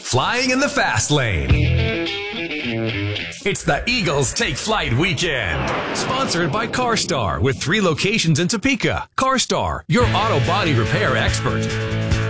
flying in the fast lane. It's the Eagles Take Flight Weekend. Sponsored by CarStar with 3 locations in Topeka. CarStar, your auto body repair expert.